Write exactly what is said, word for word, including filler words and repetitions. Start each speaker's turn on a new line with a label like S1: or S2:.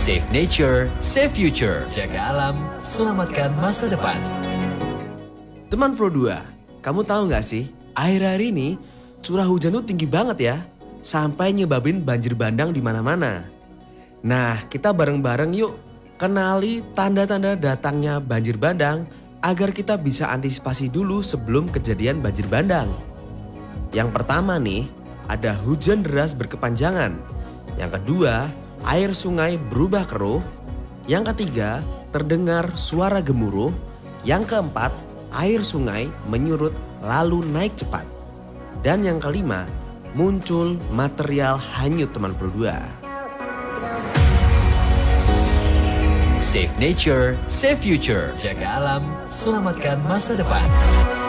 S1: Save nature, save future. Jaga alam, selamatkan masa depan.
S2: Teman Pro dua, kamu tahu nggak sih? Akhir-akhir ini curah hujan tuh tinggi banget ya. Sampai nyebabin banjir bandang di mana-mana. Nah, kita bareng-bareng yuk kenali tanda-tanda datangnya banjir bandang agar kita bisa antisipasi dulu sebelum kejadian banjir bandang. Yang pertama nih, ada hujan deras berkepanjangan. Yang kedua, air sungai berubah keruh. Yang ketiga, terdengar suara gemuruh. Yang keempat, air sungai menyurut lalu naik cepat. Dan yang kelima, muncul material hanyut teman Pro dua.
S1: Save nature, save future. Jaga alam, selamatkan masa depan.